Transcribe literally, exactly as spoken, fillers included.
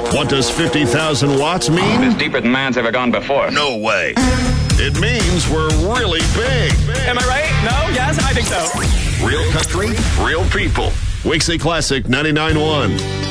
What does fifty thousand watts mean? It's deeper than man's ever gone before. No way. It means we're really big. Am I right? No? Yes? I think so. Real country, real people. Weekly Classic ninety-nine point one.